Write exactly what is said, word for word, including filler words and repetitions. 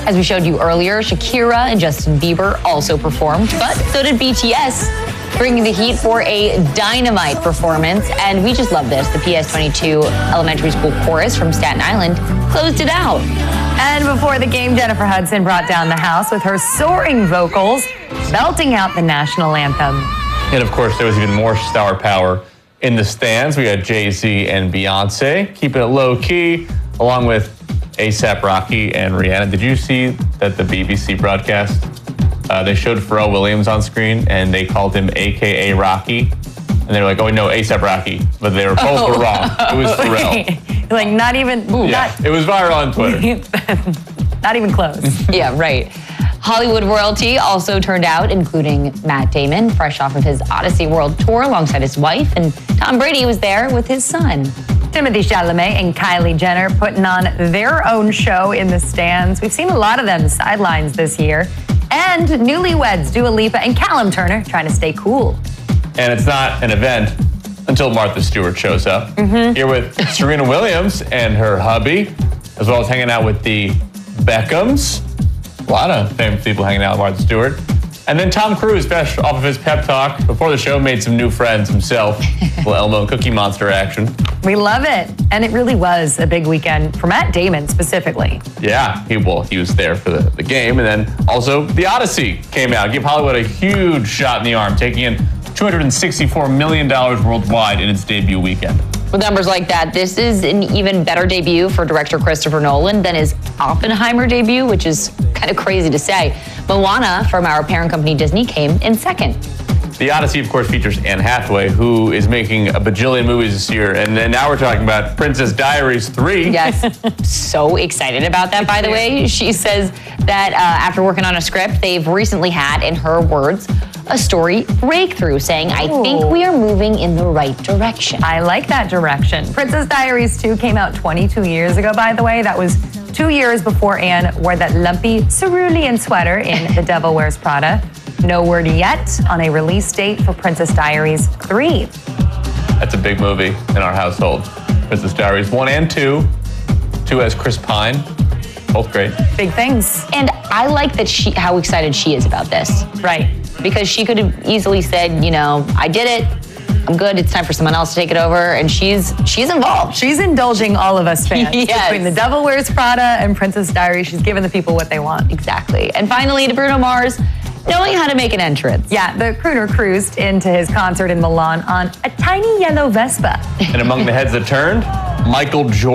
As we showed you earlier, Shakira and Justin Bieber also performed, but so did B T S, bringing the heat for a dynamite performance. And we just love this. The P S twenty-two elementary school chorus from Staten Island closed it out. And before the game, Jennifer Hudson brought down the house with her soaring vocals, belting out the national anthem. And of course, there was even more star power in the stands. We got Jay-Z and Beyonce keeping it low key, along with ASAP Rocky and Rihanna. Did you see that the B B C broadcast? Uh, they showed Pharrell Williams on screen, and they called him A K A Rocky. And they were like, oh, no, ASAP Rocky. But they were both oh. were wrong. It was Pharrell. Like, not even... Ooh, yeah, not, it was viral on Twitter. Not even close. Yeah, right. Hollywood royalty also turned out, including Matt Damon, fresh off of his Odyssey World Tour alongside his wife, and Tom Brady was there with his son. Timothée Chalamet and Kylie Jenner putting on their own show in the stands. We've seen a lot of them sidelines this year. And newlyweds Dua Lipa and Callum Turner trying to stay cool. And it's not an event until Martha Stewart shows up. Mm-hmm. Here with Serena Williams and her hubby, as well as hanging out with the Beckhams. A lot of famous people hanging out with Martha Stewart. And then Tom Cruise, fresh off of his pep talk before the show, made some new friends himself. Little Elmo and Cookie Monster action. We love it. And it really was a big weekend for Matt Damon specifically. Yeah, he, well, he was there for the, the game. And then also the Odyssey came out. Give Hollywood a huge shot in the arm, taking in two hundred sixty-four million dollars worldwide in its debut weekend. With numbers like that, this is an even better debut for director Christopher Nolan than his Oppenheimer debut, which is kind of crazy to say. Moana from our parent company Disney came in second. The Odyssey, of course, features Anne Hathaway, who is making a bajillion movies this year. And then now we're talking about Princess Diaries three. Yes, so excited about that, by the way. She says that uh, after working on a script, they've recently had, in her words, a story breakthrough, saying, I Ooh. think we are moving in the right direction. I like that direction. Princess Diaries two came out twenty-two years ago, by the way. That was two years before Anne wore that lumpy cerulean sweater in The Devil Wears Prada. No word yet on a release date for Princess Diaries three. That's a big movie in our household. Princess Diaries one and two. Two has Chris Pine. Both great. Big things. And I like that she, how excited she is about this. Right. Because she could have easily said, you know, I did it, I'm good, it's time for someone else to take it over, and she's she's involved. She's indulging all of us fans. Yes. Between The Devil Wears Prada and Princess Diaries, she's giving the people what they want. Exactly. And finally, to Bruno Mars, knowing how to make an entrance. Yeah, the crooner cruised into his concert in Milan on a tiny yellow Vespa. And among the heads that turned, Michael Jordan.